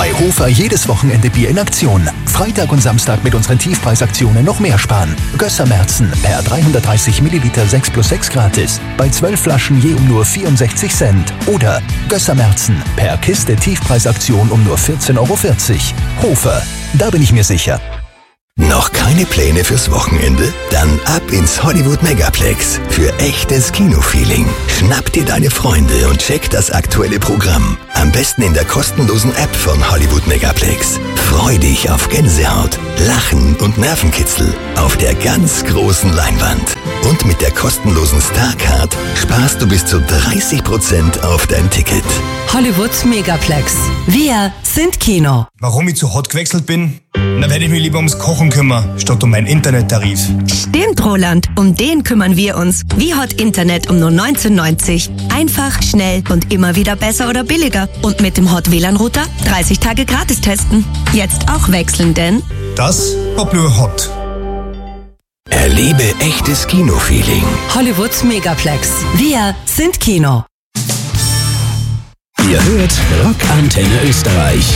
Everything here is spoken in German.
Bei Hofer jedes Wochenende Bier in Aktion. Freitag und Samstag mit unseren Tiefpreisaktionen noch mehr sparen. Gösser-Märzen per 330 Milliliter 6+6 gratis. Bei 12 Flaschen je um nur 64 Cent. Oder Gösser-Märzen per Kiste Tiefpreisaktion um nur 14,40 €. Hofer, da bin ich mir sicher. Noch keine Pläne fürs Wochenende? Dann ab ins Hollywood Megaplex für echtes Kinofeeling. Schnapp dir deine Freunde und check das aktuelle Programm. Am besten in der kostenlosen App von Hollywood Megaplex. Freu dich auf Gänsehaut, Lachen und Nervenkitzel auf der ganz großen Leinwand. Und mit der kostenlosen Starcard sparst du bis zu 30% auf dein Ticket. Hollywood Megaplex. Wir sind Kino. Warum ich zu Hot gewechselt bin? Da werde ich mich lieber ums Kochen kümmern, statt um meinen Internettarif. Stimmt, Roland. Um den kümmern wir uns. Wie Hot Internet um nur 19,90. Einfach, schnell und immer wieder besser oder billiger. Und mit dem Hot WLAN-Router 30 Tage gratis testen. Jetzt auch wechseln, denn Das war Blue Hot. Erlebe echtes Kinofeeling. Hollywood Megaplex. Wir sind Kino. Ihr hört Rockantenne Österreich.